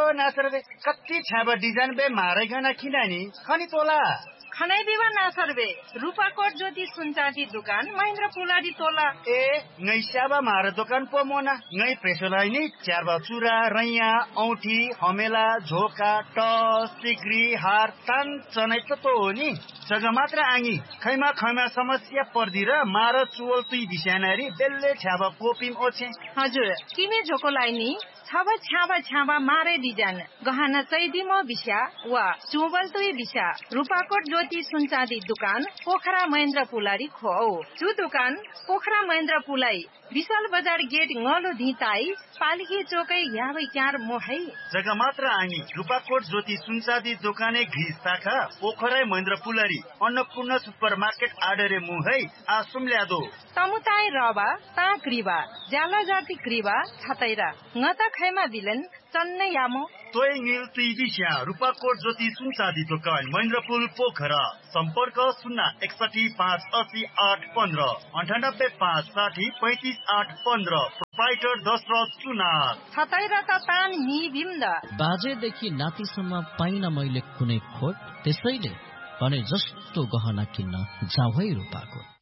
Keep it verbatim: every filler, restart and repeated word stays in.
बिवा नासरबे कति छाबा डिजाइन बे मारे गना खिनानी खनी तोला खनै बिवा नासरबे रूपाकोट ज्योति सुनचाँदी दुकान महेन्द्र पुलाडी तोला ए ngै स्याबा मारे दोकान पो मोना ngै प्रेसोलाई नि च्यारबा चुरा रैया औठी हमेला झोका टस सिक्री हार तान चनै त तो हो नि जग्गा मात्र आङी खैमा खैमा समस्या पर्दी र मार चुवल तुई बिस्यानारी बेल्ले छ्याबा कोपिम ओछे हजुर किमे झोकोलाई नि छाबा छ्याबा छ्याबा मारे डिजाइन गहना चैदिमो बिस्या वा चुवल तुई बिस्या रूपाकोट ज्योति सुनचाँदी दुकान पोखरा महेन्द्र पुलारी खो चु दुकान पोखरा महेन्द्र पुलाई विशाल बजार गेट ngolo धिताई पालिकी चोकै याबै क्यार मोहै जग्गा मात्र आङी रूपाकोट ज्योति सुनचाँदी दोकाने घिस शाखा पोखरा महेन्द्र पुलारी अन्नपूर्ण सुपरमार्केट आडरे मुहै आसुम ल्यादो तमुताई रबा ता क्रिबा ज्याला जाति क्रिबा छतैरा ngata खैमा बिलन चन्नै यामो तोय ङिल तुई बिस्या रूपाकोट ज्योति सुनचाँदी दोकान महेन्द्रपुल पोखरा सम्पर्क शून्य एकसठी पाँच अस्सी आठ पन्ध्र अन्ठानब्बे पाँच साठी पैँतिस आठ पन्ध्र प्रोपाइटर दशरथ सुनार छतैरा त तान नि बिम्द बाजेदेखि नातिसम्म पाइन मैले कुनै खोट त्यसैले भने जस्तो गहना किन्न जाऊ है रूपाकोट